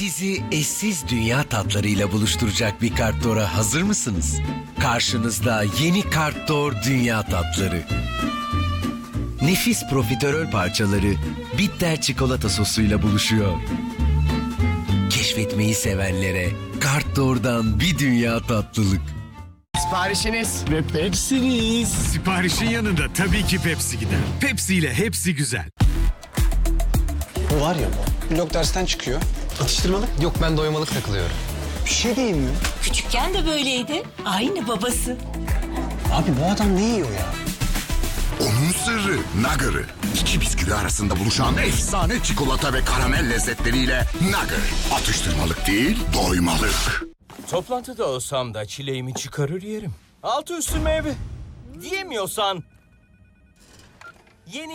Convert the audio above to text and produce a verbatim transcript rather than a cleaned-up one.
Sizi eşsiz dünya tatlarıyla buluşturacak bir Kartdor'a hazır mısınız? Karşınızda yeni Kartdor dünya tatları. Nefis profiterol parçaları bitter çikolata sosuyla buluşuyor. Keşfetmeyi sevenlere Kartdor'dan bir dünya tatlılık. Siparişiniz. Ve Pepsi'niz. Siparişin yanında tabii ki Pepsi gider. Pepsi ile hepsi güzel. Bu var ya bu. Blok dersten çıkıyor. Atıştırmalık. Yok, ben doymalık takılıyorum. Bir şey diyeyim mi? Küçükken de böyleydi. Aynı babası. Abi bu adam ne yiyor ya? Onun sırrı Nugger'ı. İki bisküvi arasında buluşan efsane çikolata ve karamel lezzetleriyle Nugger. Atıştırmalık değil, doymalık. Toplantıda olsam da çileğimi çıkarır yerim. Altı üstü meyve. Diyemiyorsan... Yeni